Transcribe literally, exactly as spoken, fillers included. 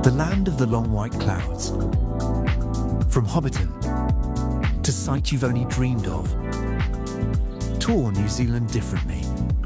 the land of the long white clouds. From Hobbiton to sight you've only dreamed of. Tour New Zealand differently